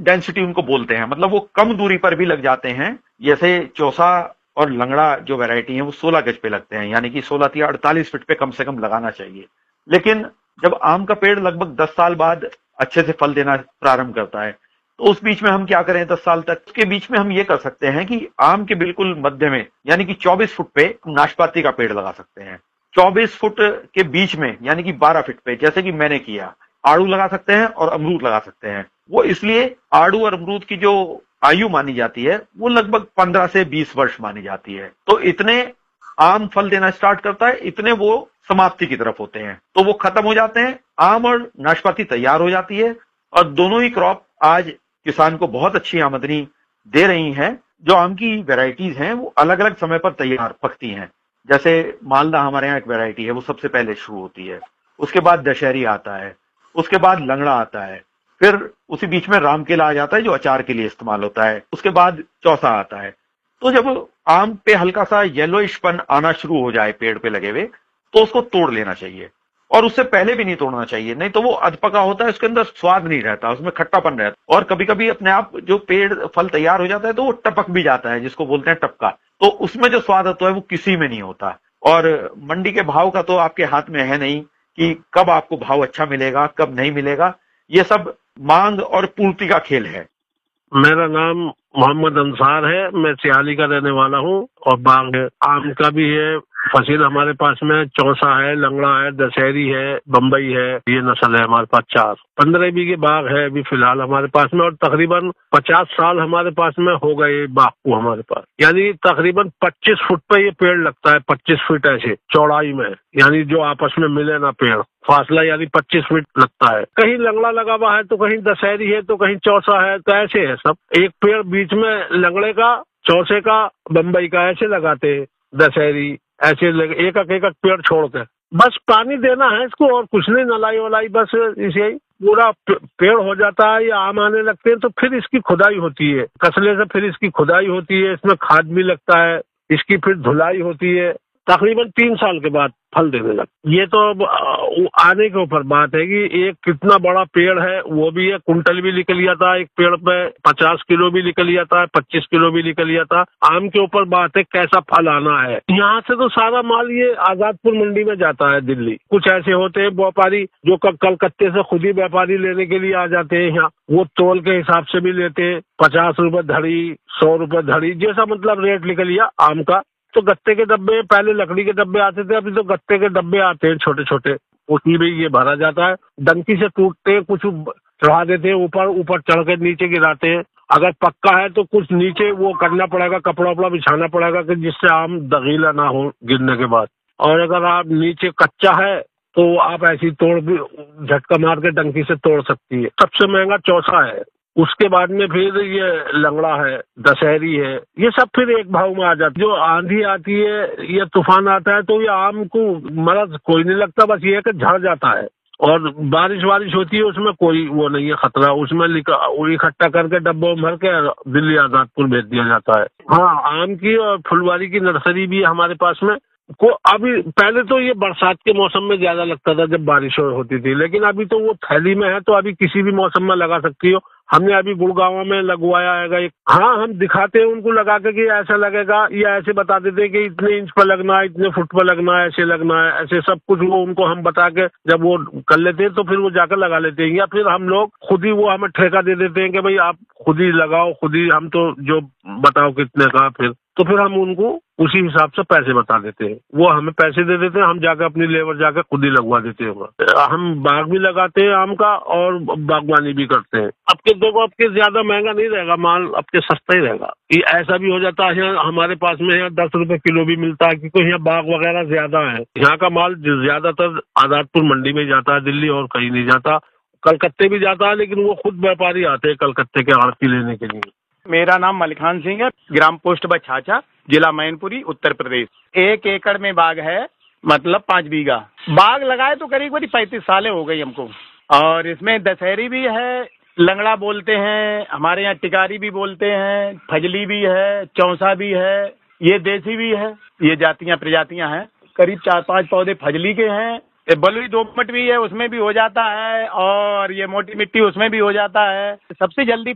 Density उनको बोलते हैं, मतलब वो कम दूरी पर भी लग जाते हैं। जैसे चौसा और लंगड़ा जो वैरायटी है वो 16 गज पे लगते हैं, यानी कि 16 या 48 फीट पे कम से कम लगाना चाहिए। लेकिन जब आम का पेड़ लगभग 10 साल बाद अच्छे से फल देना प्रारंभ करता है, तो उस बीच में हम क्या करें 10 साल तक? उसके बीच में हम ये कर सकते हैं कि आम के बिल्कुल मध्य में, यानी कि 24 फुट पे नाशपाती का पेड़ लगा सकते हैं। 24 फुट के बीच में यानी कि 12 फीट पे, जैसे कि मैंने किया, आड़ू लगा सकते हैं और अमरूद लगा सकते हैं। वो इसलिए आड़ू और अमरूद की जो आयु मानी जाती है वो लगभग 15 से 20 वर्ष मानी जाती है। तो इतने आम फल देना स्टार्ट करता है, इतने वो समाप्ति की तरफ होते हैं, तो वो खत्म हो जाते हैं, आम और नाशपाती तैयार हो जाती है। और दोनों ही क्रॉप आज किसान को बहुत अच्छी आमदनी दे रही हैं। जो आम की वैरायटीज हैं वो अलग अलग समय पर तैयार पकती हैं। जैसे मालदा हमारे यहाँ एक वैरायटी है, वो सबसे पहले शुरू होती है, उसके बाद दशहरी आता है, उसके बाद लंगड़ा आता है, फिर उसी बीच में रामकेला आ जाता है जो अचार के लिए इस्तेमाल होता है, उसके बाद चौसा आता है। तो जब आम पे हल्का सा येलोइशपन आना शुरू हो जाए पेड़ पे लगे हुए, तो उसको तोड़ लेना चाहिए, और उससे पहले भी नहीं तोड़ना चाहिए, नहीं तो वो अधपका होता है, उसके अंदर स्वाद नहीं रहता, उसमें खट्टापन रहता है। और कभी कभी अपने आप जो पेड़ फल तैयार हो जाता है तो वो टपक भी जाता है, जिसको बोलते हैं टपका, तो उसमें जो स्वाद होता है वो किसी में नहीं होता। और मंडी के भाव का तो आपके हाथ में है नहीं कि कब आपको भाव अच्छा मिलेगा कब नहीं मिलेगा, ये सब मांग और पूर्ति का खेल है। मेरा नाम मोहम्मद अंसार है, मैं सियाली का रहने वाला हूँ और बाग आम का भी है। फसील हमारे पास में चौसा है, लंगड़ा है, दशहरी है, बम्बई है, ये नस्ल है हमारे पास 4-15 बीघे बाग है अभी फिलहाल हमारे पास में। और तकरीबन 50 साल हमारे पास में हो गए बाग को हमारे पास, यानी तकरीबन 25 फुट पे ये पेड़ लगता है, 25 फीट ऐसे चौड़ाई में, यानी जो आपस में मिले ना पेड़, फासला यानी 25 फीट लगता है। कहीं लंगड़ा लगा हुआ है तो कहीं दशहरी है तो कहीं चौसा है, तो ऐसे है सब। एक पेड़ बीच में लंगड़े का, चौसे का, बम्बई का ऐसे लगाते हैं, दशहरी ऐसे एक एक पेड़ छोड़कर बस पानी देना है इसको और कुछ नहीं, नलाई वलाई बस इसे पूरा पेड़ हो जाता है। ये आम आने लगते हैं तो फिर इसकी खुदाई होती है, कसले से फिर इसकी खुदाई होती है, इसमें खाद भी लगता है, इसकी फिर धुलाई होती है, तकरीबन 3 साल के बाद फल देने लगता। ये तो अब आने के ऊपर बात है कि एक कितना बड़ा पेड़ है, वो भी है, कुंटल भी निकल जाता है एक पेड़ पे, 50 किलो भी निकल जाता है, 25 किलो भी निकल जाता है। आम के ऊपर बात है कैसा फल आना है। यहाँ से तो सारा माल ये आजादपुर मंडी में जाता है दिल्ली। कुछ ऐसे होते हैं व्यापारी जो कलकत्ते से खुद ही व्यापारी लेने के लिए आ जाते हैं यहाँ, वो तोल के हिसाब से भी लेते हैं, 50 रुपए धड़ी, 100 रुपए धड़ी, जैसा मतलब रेट निकल गया आम का। तो गत्ते के डब्बे, पहले लकड़ी के डब्बे आते थे, अभी तो गत्ते के डब्बे आते हैं छोटे छोटे, उसमें भी ये भरा जाता है। डंकी से टूटते हैं, कुछ चढ़ा देते हैं ऊपर, ऊपर चढ़ के नीचे गिराते हैं। अगर पक्का है तो कुछ नीचे वो करना पड़ेगा, कपड़ा वपड़ा बिछाना पड़ेगा कि जिससे आम दगीला ना हो गिरने के बाद। और अगर आप नीचे कच्चा है तो आप ऐसी तोड़ भी झटका मार के डंकी से तोड़ सकती है। सबसे महंगा चौसा है, उसके बाद में फिर ये लंगड़ा है, दशहरी है, ये सब फिर एक भाव में आ जाता है। जो आंधी आती है या तूफान आता है तो ये आम को मरद कोई नहीं लगता, बस ये है कि झड़ जाता है। और बारिश होती है उसमें कोई वो नहीं है खतरा, उसमें इकट्ठा करके डब्बों में भर के दिल्ली आजादपुर भेज दिया जाता है। हाँ, आम की और फुलवारी की नर्सरी भी है हमारे पास में। को अभी पहले तो ये बरसात के मौसम में ज्यादा लगता था जब बारिश होती थी, लेकिन अभी तो वो थैली में है तो अभी किसी भी मौसम में लगा सकती हो। हमने अभी गुड़गांव में लगवाया है एक। हाँ, हम दिखाते हैं उनको लगा के कि ऐसा लगेगा, या ऐसे बता देते हैं कि इतने इंच पर लगना है, इतने फुट पर लगना है, ऐसे लगना है, ऐसे सब कुछ वो उनको हम बता के जब वो कर लेते हैं तो फिर वो जाकर लगा लेते हैं। या फिर हम लोग खुद ही वो हमें ठेका दे देते हैं कि भाई आप खुद ही लगाओ, खुद ही, हम तो जो बताओ कितने का, फिर हम उनको उसी हिसाब से पैसे बता देते हैं, वो हमें पैसे दे देते हैं, हम जाकर अपनी लेबर जाकर खुद ही लगवा देते हैं। हम बाग भी लगाते हैं आम का और बागवानी भी करते हैं। अब के देखो, अब के ज्यादा महंगा नहीं रहेगा माल, अब के सस्ता ही रहेगा। ये ऐसा भी हो जाता है यहाँ हमारे पास में, यहाँ 10 रुपए किलो भी मिलता है क्योंकि यहाँ बाग वगैरह ज्यादा है। यहाँ का माल ज्यादातर आजादपुर मंडी में जाता है, दिल्ली और कहीं नहीं जाता। कलकत्ते भी जाता है लेकिन वो खुद व्यापारी आते हैं कलकत्ते के आड़ती लेने के लिए। मेरा नाम मलिखान सिंह है, ग्राम पोस्ट बछाचा, जिला मैनपुरी, उत्तर प्रदेश। 1 एकड़ में बाग है, मतलब 5 बीघा बाग लगाए तो करीब 35 सालें हो गई हमको। और इसमें दशहरी भी है, लंगड़ा बोलते हैं, हमारे यहाँ टिकारी भी बोलते हैं, फजली भी है, चौसा भी है, ये देसी भी है, ये जातियां प्रजातियां हैं। करीब 4-5 पौधे फजली के हैं। बलुई दोमट भी है, उसमें भी हो जाता है, और ये मोटी मिट्टी उसमें भी हो जाता है। सबसे जल्दी